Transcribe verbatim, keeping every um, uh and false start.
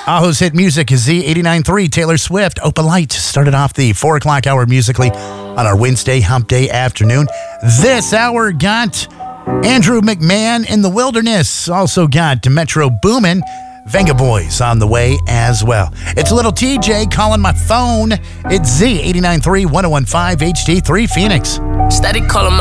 Aho's hit music is Z eighty-nine point three. Taylor Swift, Open Light, started off the four o'clock hour musically on our Wednesday hump day afternoon. This hour got Andrew McMahon in the Wilderness. Also got Metro Boomin. Venga Boys on the way as well. It's Little T J calling my phone. It's Z eighty-nine point three, ten fifteen H D three Phoenix. Steady calling my